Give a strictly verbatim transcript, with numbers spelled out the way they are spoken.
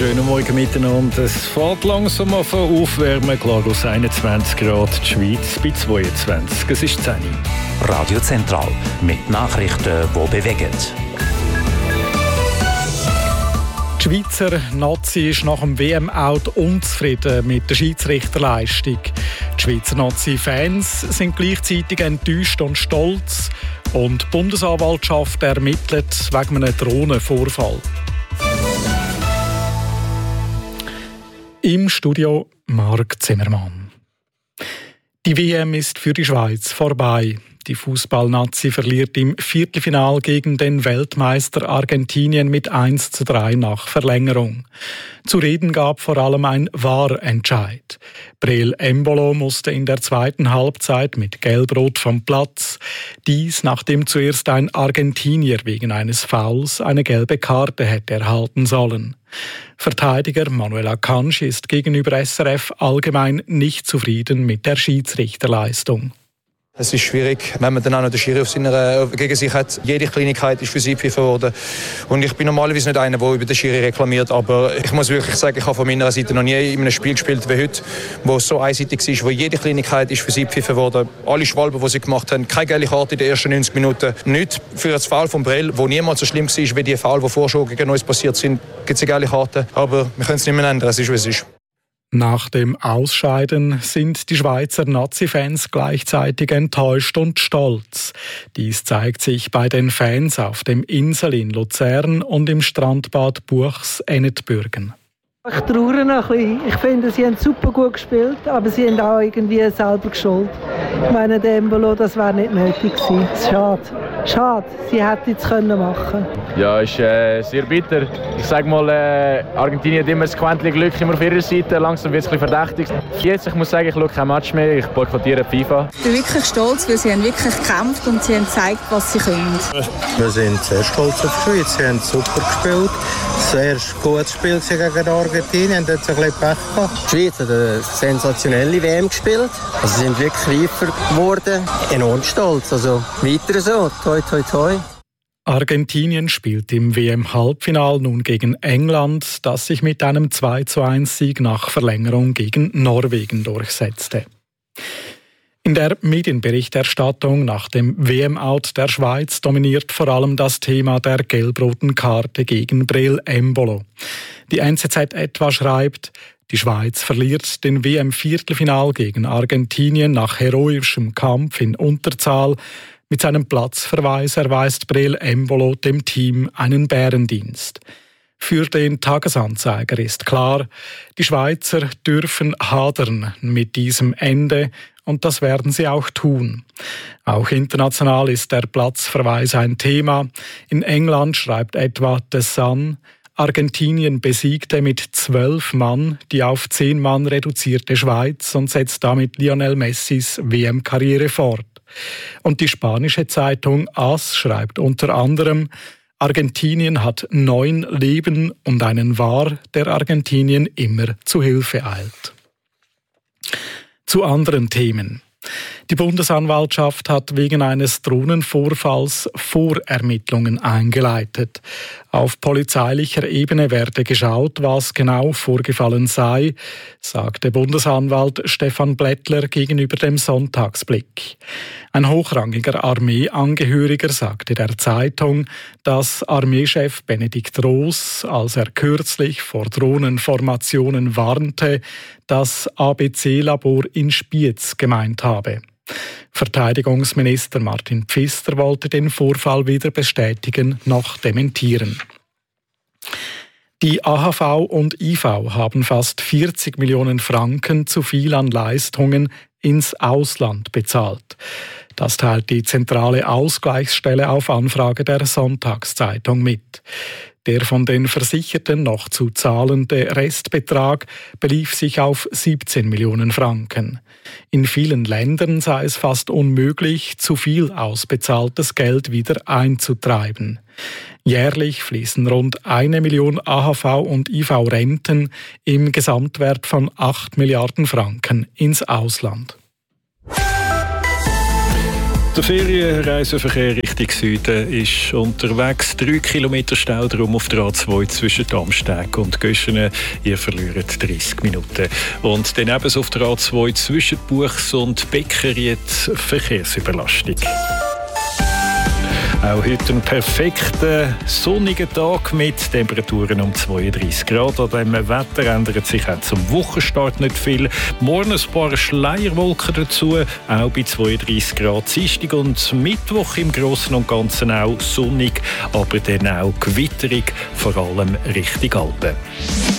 Schönen Morgen miteinander. Es fährt langsam auf Aufwärmen. Glarus einundzwanzig Grad, die Schweiz bei zweiundzwanzig. Es ist zehn Uhr. Radio Zentral mit Nachrichten, die bewegen. Die Schweizer Nazi ist nach dem W M-Out unzufrieden mit der Schiedsrichterleistung. Die Schweizer Nazi-Fans sind gleichzeitig enttäuscht und stolz. Und die Bundesanwaltschaft ermittelt wegen einem Drohnenvorfall. Im Studio Marc Zimmermann. Die W M ist für die Schweiz vorbei. Die Fußball-Nazi verliert im Viertelfinal gegen den Weltmeister Argentinien mit eins zu drei nach Verlängerung. Zu reden gab vor allem ein V A R-Entscheid. Breel Embolo musste in der zweiten Halbzeit mit Gelbrot vom Platz. Dies, nachdem zuerst ein Argentinier wegen eines Fouls eine gelbe Karte hätte erhalten sollen. Verteidiger Manuel Akanji ist gegenüber S R F allgemein nicht zufrieden mit der Schiedsrichterleistung. Es ist schwierig, wenn man dann auch noch den Schiri auf seiner, gegen sich hat. Jede Kleinigkeit ist für sie gepfiffen worden. Und ich bin normalerweise nicht einer, der über den Schiri reklamiert. Aber ich muss wirklich sagen, ich habe von meiner Seite noch nie in einem Spiel gespielt wie heute, wo es so einseitig war, wo jede Kleinigkeit ist für sie gepfiffen worden. Alle Schwalben, die sie gemacht haben, keine gelbe Karte in den ersten neunzig Minuten. Nicht für das Foul von Breel, das niemals so schlimm war wie die Foul, die vorher schon gegen uns passiert sind. Gibt es eine gelbe Karte. Aber wir können es nicht mehr ändern. Es ist, wie es ist. Nach dem Ausscheiden sind die Schweizer Nazi-Fans gleichzeitig enttäuscht und stolz. Dies zeigt sich bei den Fans auf dem Insel in Luzern und im Strandbad Buchs-Ennetbürgen. Ich traue noch ein bisschen. Ich finde, sie haben super gut gespielt, aber sie haben auch irgendwie selber geschuld. Ich meine, der Embolo, das wäre nicht nötig gewesen. Schade. Schade, sie hätte es können machen. Ja, ist äh, sehr bitter. Ich sage mal, äh, Argentinien hat immer das Quäntchen Glück immer auf ihrer Seite. Langsam wird es ein bisschen verdächtig. Jetzt, ich muss sagen, ich schaue kein Match mehr. Ich boykottiere FIFA. Ich bin wirklich stolz, weil sie haben wirklich gekämpft und sie haben gezeigt, was sie können. Wir sind sehr stolz auf die Schweiz. Sie haben super gespielt. Sehr gutes Spiel gegen Argentinien. Da hat es ein bisschen Pech gehabt. Die Schweiz hat eine sensationelle W M gespielt. Also sie sind wirklich reifer geworden. Enorm stolz. Also weiter so. Toi, toi, toi. Argentinien spielt im W M-Halbfinal nun gegen England, das sich mit einem zwei zu eins Sieg nach Verlängerung gegen Norwegen durchsetzte. In der Medienberichterstattung nach dem W M-Out der Schweiz dominiert vor allem das Thema der gelb-roten Karte gegen Breel Embolo. Die N Z Z etwa schreibt, die Schweiz verliert den W M-Viertelfinal gegen Argentinien nach heroischem Kampf in Unterzahl. Mit seinem Platzverweis erweist Breel Embolo dem Team einen Bärendienst. Für den Tagesanzeiger ist klar, die Schweizer dürfen hadern mit diesem Ende und das werden sie auch tun. Auch international ist der Platzverweis ein Thema. In England schreibt etwa The Sun, Argentinien besiegte mit zwölf Mann die auf zehn Mann reduzierte Schweiz und setzt damit Lionel Messis W M-Karriere fort. Und die spanische Zeitung A S schreibt unter anderem, Argentinien hat neun Leben und einen V A R, der Argentinien immer zu Hilfe eilt. Zu anderen Themen. Die Bundesanwaltschaft hat wegen eines Drohnenvorfalls Vorermittlungen eingeleitet. Auf polizeilicher Ebene werde geschaut, was genau vorgefallen sei, sagte Bundesanwalt Stefan Blättler gegenüber dem Sonntagsblick. Ein hochrangiger Armeeangehöriger sagte der Zeitung, dass Armeechef Benedikt Roos, als er kürzlich vor Drohnenformationen warnte, das A B C-Labor in Spiez gemeint habe. Verteidigungsminister Martin Pfister wollte den Vorfall weder bestätigen noch dementieren. Die A H V und I V haben fast vierzig Millionen Franken zu viel an Leistungen ins Ausland bezahlt. Das teilt die zentrale Ausgleichsstelle auf Anfrage der Sonntagszeitung mit. Der von den Versicherten noch zu zahlende Restbetrag belief sich auf siebzehn Millionen Franken. In vielen Ländern sei es fast unmöglich, zu viel ausbezahltes Geld wieder einzutreiben. Jährlich fließen rund eine Million A H V- und I V-Renten im Gesamtwert von acht Milliarden Franken ins Ausland. Der Ferienreiseverkehr Richtung Süden ist unterwegs. Drei Kilometer Stau drum auf der A zwei zwischen Amsteg und Göschenen. Ihr verliert dreißig Minuten. Und dann ebenso auf der A zwei zwischen Buchs und Beckeriet Verkehrsüberlastung. Auch heute ein perfekter sonniger Tag mit Temperaturen um zweiunddreißig Grad. An diesem Wetter ändert sich auch zum Wochenstart nicht viel. Morgen ein paar Schleierwolken dazu, auch bei zweiunddreißig Grad. Dienstag und Mittwoch im Großen und Ganzen auch sonnig, aber dann auch gewitterig, vor allem Richtung Alpen.